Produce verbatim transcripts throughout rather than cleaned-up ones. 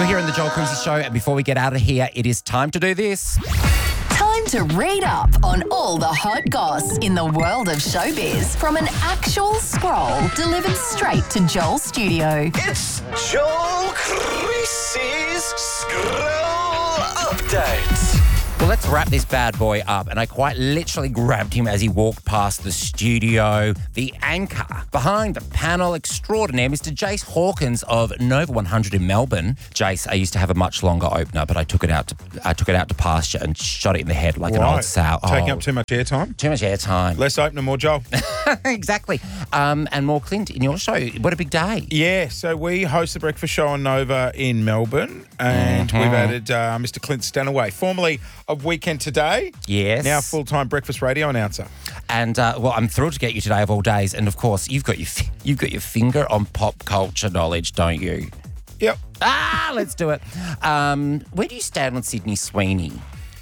here in the Joel Cruiser Show, and before we get out of here, it is time to do this. Time to read up on all the hot goss in the world of showbiz from an actual scroll delivered straight to Joel's studio. It's Joel Creasy's Scroll Update. Well, let's wrap this bad boy up. And I quite literally grabbed him as he walked past the studio. The anchor behind the panel extraordinaire, Mister Jace Hawkins of Nova one hundred in Melbourne. Jace, I used to have a much longer opener, but I took it out to I took it out to pasture and shot it in the head like an old sow. Taking oh, up too much airtime? Too much airtime. Less opener, more Joel. Exactly. Um, and more Clint in your show. What a big day. Yeah, so we host the breakfast show on Nova in Melbourne, and Mm-hmm. we've added uh, Mister Clint Stanaway, formerly of Weekend Today. Yes. Now full-time breakfast radio announcer. And uh, well, I'm thrilled to get you today of all days. And of course, you've got your fi- you've got your finger on pop culture knowledge, don't you? Yep. Ah, let's do it. Um, where do you stand on Sydney Sweeney?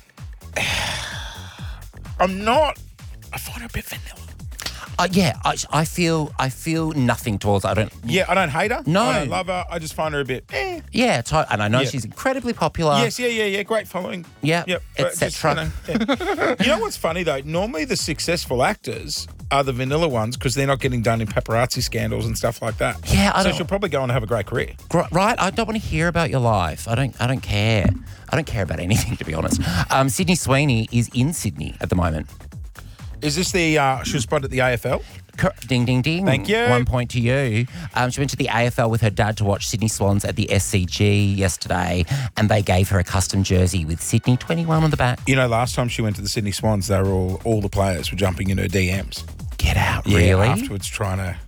I'm not... I find her a bit vanilla. Uh, yeah, I, I feel I feel nothing towards. I don't. Yeah, I don't hate her. No. I don't love her. I just find her a bit... Eh. Yeah, to, and I know Yeah. she's incredibly popular. Yes, yeah, yeah, yeah. Great following. Yeah, Yep. et but just, cetera. You know, yeah. You know what's funny, though? Normally the successful actors are the vanilla ones because they're not getting done in paparazzi scandals and stuff like that. Yeah, I So don't- she'll probably go on and have a great career. Gr- Right, I don't want to hear about your life. I don't. I don't care. I don't care about anything, to be honest. Um, Sydney Sweeney is in Sydney at the moment. Is this the... Uh, she was spotted at the A F L? Cor- Ding, ding, ding. Thank you. One point to you. Um, she went to the A F L with her dad to watch Sydney Swans at the S C G yesterday, and they gave her a custom jersey with Sydney twenty-one on the back. You know, last time she went to the Sydney Swans, they were all... All the players were jumping in her D Ms. Get out, Yeah, really? afterwards trying to...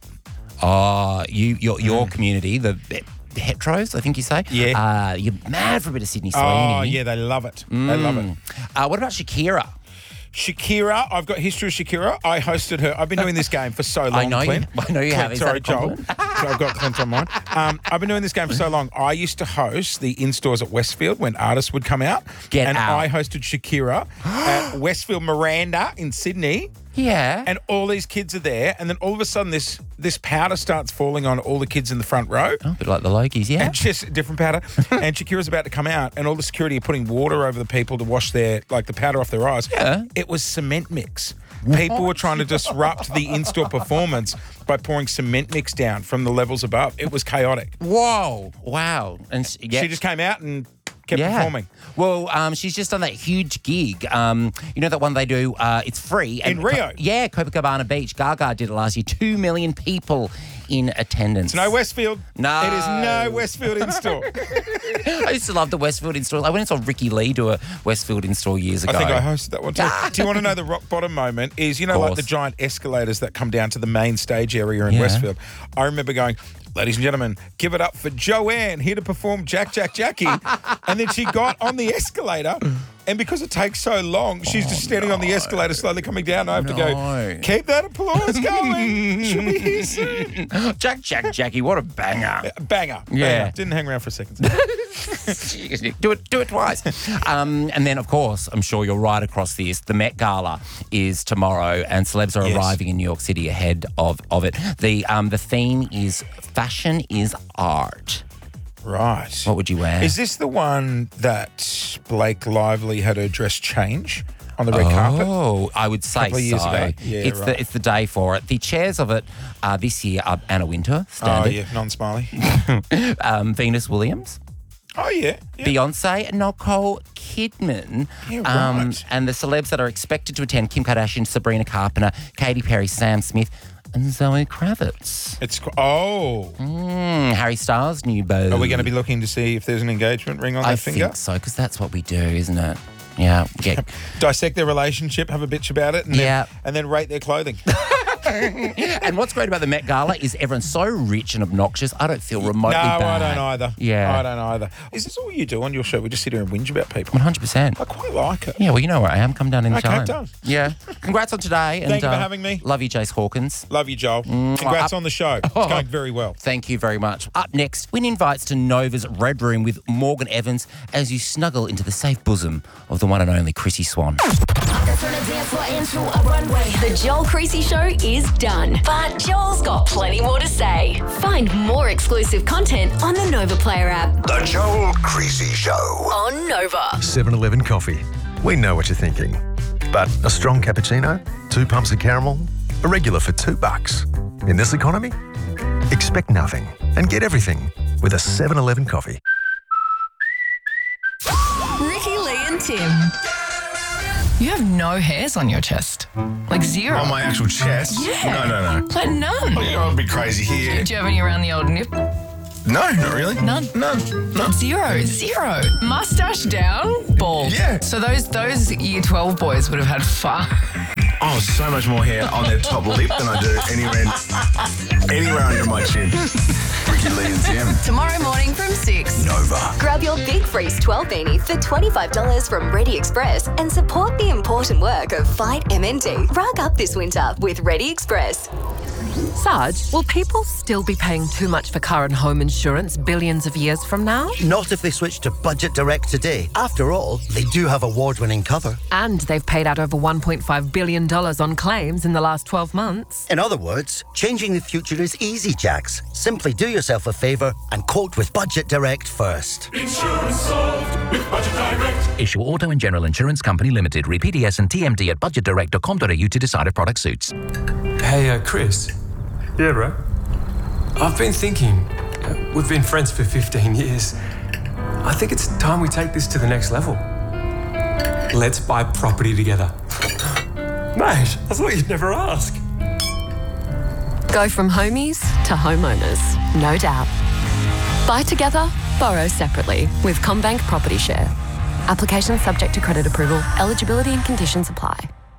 Oh, you, your, your community, the, the heteros, I think you say? Yeah. Uh, you're mad for a bit of Sydney Sweeney. Oh, yeah, they love it. They love it. Uh, what about Shakira? Shakira, I've got history of Shakira. I hosted her. I've been doing this game for so long, I know you- Clint. I know you have. Clint, Is that sorry, a Joel. compliment? So I've got Clint on mine. Um, I've been doing this game for so long. I used to host the in-stores at Westfield when artists would come out. Get and out. I hosted Shakira at Westfield Miranda in Sydney. Yeah. And all these kids are there. And then all of a sudden this this powder starts falling on all the kids in the front row. Oh, a bit like the Lokies, yeah. And just different powder. And Shakira's about to come out, and all the security are putting water over the people to wash their, like, the powder off their eyes. Yeah. It was cement mix. People were trying to disrupt the in-store performance by pouring cement mix down from the levels above. It was chaotic. Whoa. Wow. And s- yeah. She just came out and kept yeah. performing. Well, um, she's just done that huge gig. Um, you know that one they do, uh, it's free. In Rio? Yeah, Copacabana Beach. Gaga did it last year. Two million people in attendance. It's no Westfield. No. It is no Westfield in-store. I used to love the Westfield install. I went and saw Ricky Lee do a Westfield install years ago. I think I hosted that one too. Do you want to know the rock bottom moment? Is, you know, like course. the giant escalators that come down to the main stage area in Yeah. Westfield? I remember going, ladies and gentlemen, give it up for Joanne, here to perform Jack, Jack, Jackie. And then she got on the escalator, and because it takes so long, she's just standing on the escalator slowly coming down. I have to No. go, keep that applause going. She'll be here soon. Jack, Jack, Jackie, what a banger. Banger. Yeah. Banger. Didn't hang around for a second. do it, do it twice. Um, and then, of course, I'm sure you're right across this. The Met Gala is tomorrow, and celebs are Yes. arriving in New York City ahead of, of it. The um, the theme is fashion is art. Right. What would you wear? Is this the one that Blake Lively had her dress change on the red carpet? Oh, I would say Couple of years so. ago. Yeah, it's right. the it's the day for it. The chairs of it uh, this year are Anna Wintour, Oh, standard. yeah, non-smiley. um, Venus Williams. Oh, yeah. yeah. Beyonce and Nicole Kidman. Yeah, um, right. and the celebs that are expected to attend: Kim Kardashian, Sabrina Carpenter, Katy Perry, Sam Smith, and Zoe Kravitz. It's oh. Mm, Harry Styles' new beau. Are we going to be looking to see if there's an engagement ring on I their think finger? so, because that's what we do, isn't it? Yeah. Get, Dissect their relationship, have a bitch about it, and Yeah. then, and then rate their clothing. and what's great about the Met Gala is everyone's so rich and obnoxious. I don't feel remotely no, bad. I don't either. Yeah. I don't either. Is this all you do on your show? We just sit here and whinge about people. one hundred percent. I quite like it. Yeah, well, you know where I am. Come down anytime. done. Yeah. Congrats on today. And, Thank you for uh, having me. Love you, Jace Hawkins. Love you, Joel. Congrats up- on the show. It's going very well. Thank you very much. Up next, Win invites to Nova's Red Room with Morgan Evans as you snuggle into the safe bosom of the one and only Chrissy Swan. The dance on a dance floor into a runway. The Joel Creasy Show is done, but Joel's got plenty more to say. Find more exclusive content on the Nova Player app. The Joel Creasy Show. On Nova. seven eleven Coffee. We know what you're thinking. But a strong cappuccino, two pumps of caramel, a regular for two bucks. In this economy, expect nothing and get everything with a seven eleven Coffee. Ricky, Lee and Tim. You have no hairs on your chest. Like zero. On my actual chest? Yeah. No, no, no. Like none. Oh, yeah, I'd be crazy here. Do you have any around the old nip? No, not really. None? None. None. Zero. Zero. Mustache down, bald. Yeah. So those those year twelve boys would have had fun. Oh, so much more hair on their top lip than I do anywhere, anywhere under my chin. Ricky, Lee and Tim. Tomorrow morning from six. Nova. Grab your Big Freeze twelve beanie for twenty-five dollars from Ready Express and support the important work of Fight M N T. Rug up this winter with Ready Express. Sarge, will people still be paying too much for car and home insurance billions of years from now? Not if they switch to Budget Direct today. After all, they do have award-winning cover. And they've paid out over one point five billion dollars on claims in the last twelve months. In other words, changing the future is easy, Jax. Simply do yourself a favour and quote with Budget Direct first. Insurance solved with Budget Direct. Issue Auto and General Insurance Company Limited. Read P D S and T M D at budget direct dot com dot a u to decide if product suits. Hey, uh, Chris. Yeah, bro. I've been thinking, uh, we've been friends for fifteen years. I think it's time we take this to the next level. Let's buy property together. Mate, I thought you'd never ask. Go from homies to homeowners, no doubt. Buy together, borrow separately with CommBank Property Share. Application subject to credit approval. Eligibility and conditions apply.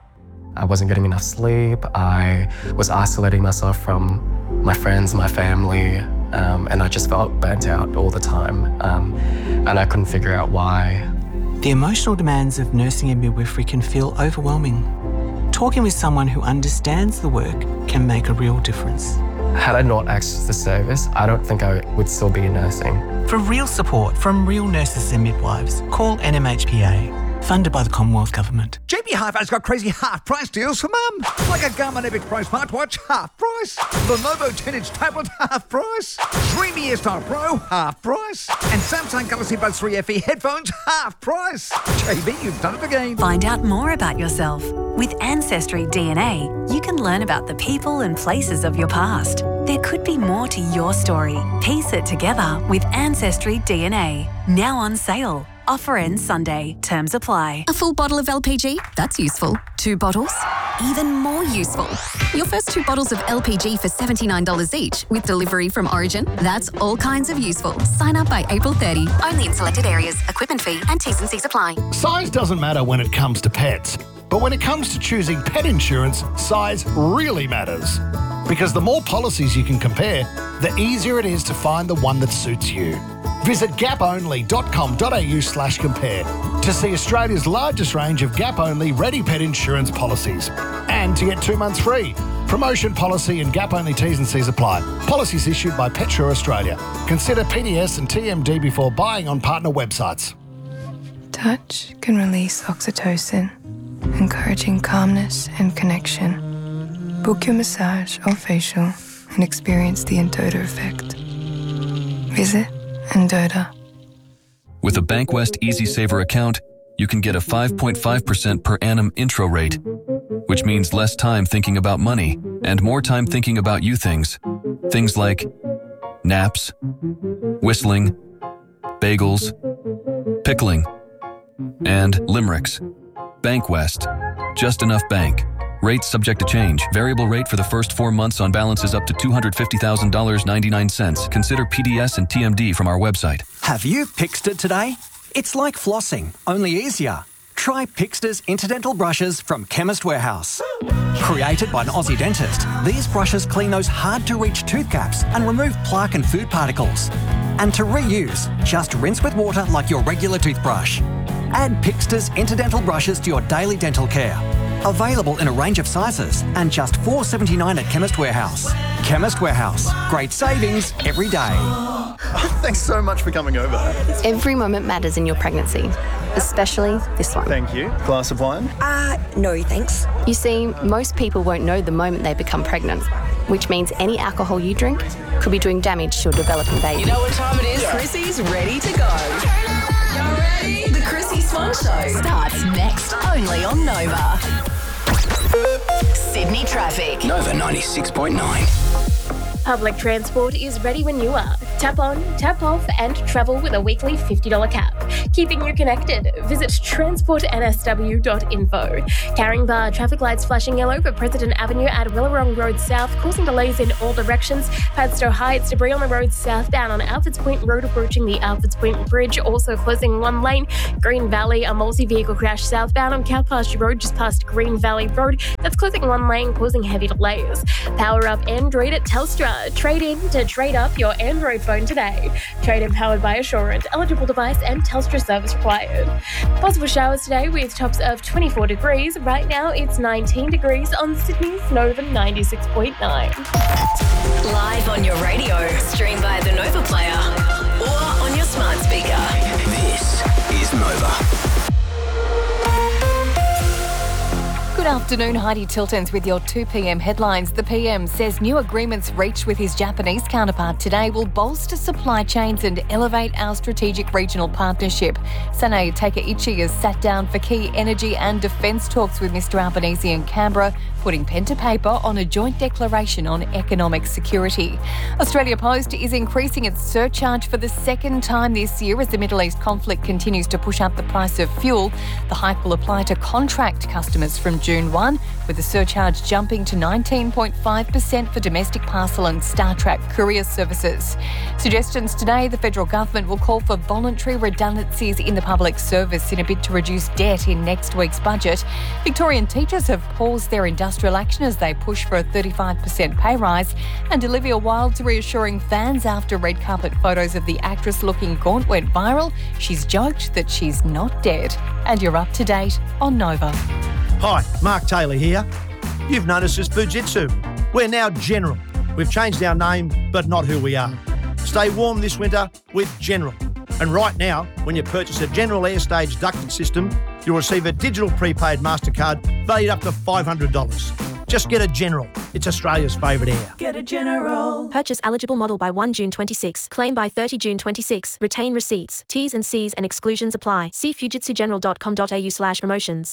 I wasn't getting enough sleep. I was isolating myself from my friends, my family, um, and I just felt burnt out all the time. Um, and I couldn't figure out why. The emotional demands of nursing and midwifery can feel overwhelming. Talking with someone who understands the work can make a real difference. Had I not accessed the service, I don't think I would still be in nursing. For real support from real nurses and midwives, call N M H P A. Funded by the Commonwealth Government. J B Hi-Fi's got crazy half-price deals for mum. Like a Garmin Epic Pro smartwatch, half price. Lenovo ten-inch tablet, half price. Dreamy AirStyle Pro, half price. And Samsung Galaxy Buds three F E headphones, half price. J B, you've done it again. Find out more about yourself. With Ancestry D N A, you can learn about the people and places of your past. There could be more to your story. Piece it together with Ancestry D N A. Now on sale. Offer ends Sunday. Terms apply. A full bottle of L P G? That's useful. Two bottles? Even more useful. Your first two bottles of L P G for seventy-nine dollars each with delivery from Origin? That's all kinds of useful. Sign up by April thirtieth. Only in selected areas. Equipment fee and T's and C's apply. Size doesn't matter when it comes to pets. But when it comes to choosing pet insurance, size really matters. Because the more policies you can compare, the easier it is to find the one that suits you. Visit gap only dot com dot a u slash compare to see Australia's largest range of gap-only ready pet insurance policies and to get two months free. Promotion policy and gap-only T's and C's apply. Policies issued by PetSure Australia. Consider P D S and T M D before buying on partner websites. Touch can release oxytocin, encouraging calmness and connection. Book your massage or facial and experience the Endota effect. Visit Endota. With a Bankwest Easy Saver account, you can get a five point five percent per annum intro rate, which means less time thinking about money and more time thinking about you things. Things like naps, whistling, bagels, pickling, and limericks. Bankwest. Just enough bank. Rates subject to change. Variable rate for the first four months on balances up to two hundred fifty thousand dollars and ninety-nine cents. Consider P D S and T M D from our website. Have you Pixed it today? It's like flossing, only easier. Try Pixter's Interdental Brushes from Chemist Warehouse. Created by an Aussie dentist, these brushes clean those hard-to-reach tooth gaps and remove plaque and food particles. And to reuse, just rinse with water like your regular toothbrush. Add Pixter's Interdental Brushes to your daily dental care. Available in a range of sizes and just four dollars seventy-nine at Chemist Warehouse. Chemist Warehouse. Great savings every day. Thanks so much for coming over. Every moment matters in your pregnancy, especially this one. Thank you. Glass of wine? Uh, no thanks. You see, most people won't know the moment they become pregnant, which means any alcohol you drink could be doing damage to a developing baby. You know what time it is? Yeah. Chrissy's ready to go. Y'all ready? The Chrissy Swan Show starts next, only on Nova. Sydney traffic. Nova ninety-six point nine. Public transport is ready when you are. Tap on, tap off, and travel with a weekly fifty dollars cap. Keeping you connected, visit transport n s w dot info. Caringbah traffic lights flashing yellow for President Avenue at Willarong Road South, causing delays in all directions. Padstow Heights, debris on the road southbound on Alfords Point Road approaching the Alfords Point Bridge, also closing one lane. Green Valley, a multi-vehicle crash southbound on Cow Pasture Road just past Green Valley Road. That's closing one lane, causing heavy delays. Power up Android at Telstra. Trade in to trade up your Android phone today. Trade in powered by Assurant. Eligible device and Telstra service required. Possible showers today with tops of twenty-four degrees. Right now it's nineteen degrees on Sydney's Nova ninety-six point nine. Live on your radio, stream by the Nova Player, or on your smart speaker. This is Nova. Good afternoon, Heidi Tiltons with your two p.m. headlines. The P M says new agreements reached with his Japanese counterpart today will bolster supply chains and elevate our strategic regional partnership. Sanae Takeichi has sat down for key energy and defence talks with Mister Albanese in Canberra, putting pen to paper on a joint declaration on economic security. Australia Post is increasing its surcharge for the second time this year as the Middle East conflict continues to push up the price of fuel. The hike will apply to contract customers from June first, with the surcharge jumping to nineteen point five percent for domestic parcel and Star Trek courier services. Suggestions today, the federal government will call for voluntary redundancies in the public service in a bid to reduce debt in next week's budget. Victorian teachers have paused their industrial action as they push for a thirty-five percent pay rise, and Olivia Wilde's reassuring fans after red carpet photos of the actress looking gaunt went viral. She's joked that she's not dead. And you're up to date on Nova. Hi, Mark Taylor here. You've noticed us Fujitsu. We're now General. We've changed our name, but not who we are. Stay warm this winter with General. And right now, when you purchase a General Airstage ducted system, you'll receive a digital prepaid MasterCard valued up to five hundred dollars. Just get a General. It's Australia's favourite air. Get a General. Purchase eligible model by first of June twenty-six. Claim by thirtieth of June twenty-six. Retain receipts. T's and C's and exclusions apply. See fujitsu general dot com dot a u slash promotions.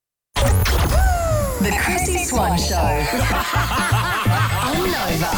The Chrissy Swan Show. On Nova.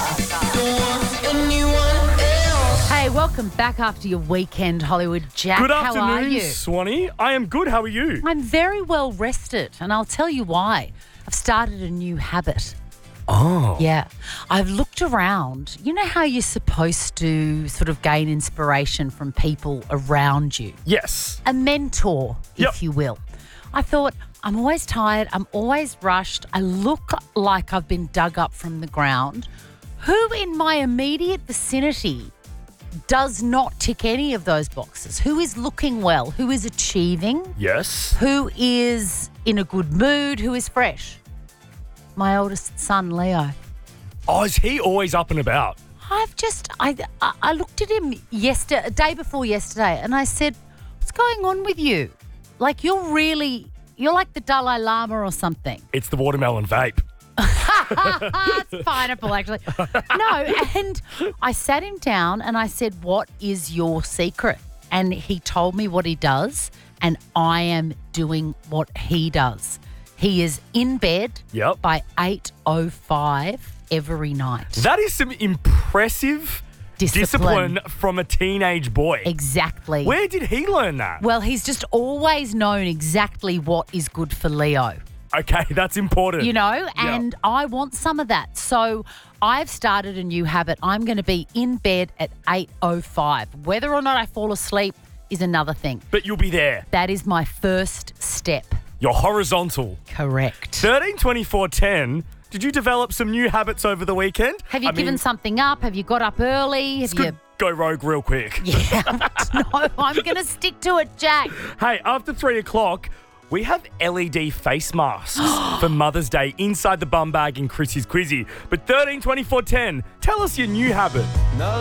Hey, welcome back after your weekend, Hollywood Jack. Good How afternoon, are you? Swanee. I am good. How are you? I'm very well rested, and I'll tell you why. I've started a new habit. Oh. Yeah. I've looked around. You know how you're supposed to sort of gain inspiration from people around you? Yes. A mentor, Yep. if you will. I thought, I'm always tired. I'm always rushed. I look like I've been dug up from the ground. Who in my immediate vicinity does not tick any of those boxes? Who is looking well? Who is achieving? Yes. Who is in a good mood? Who is fresh? My oldest son, Leo. Oh, is he always up and about? I've just, I, I I looked at him yesterday, a day before yesterday, and I said, what's going on with you? Like, you're really, you're like the Dalai Lama or something. It's the watermelon vape. It's pineapple, actually. No, and I sat him down and I said, what is your secret? And he told me what he does, and I am doing what he does. He is in bed Yep. by eight oh five every night. That is some impressive Discipline. discipline from a teenage boy. Exactly. Where did he learn that? Well, he's just always known exactly what is good for Leo. Okay, that's important. You know, Yep. and I want some of that. So I've started a new habit. I'm going to be in bed at eight oh five. Whether or not I fall asleep is another thing. But you'll be there. That is my first step. You're horizontal. Correct. thirteen twenty-four ten. Did you develop some new habits over the weekend? Have you I given mean, something up? Have you got up early? Have let's you? go, go rogue real quick. Yeah. No, I'm going to stick to it, Jack. Hey, after three o'clock, we have L E D face masks for Mother's Day inside the bum bag in Chrissy's Quizzy. But thirteen twenty-four ten, tell us your new habit.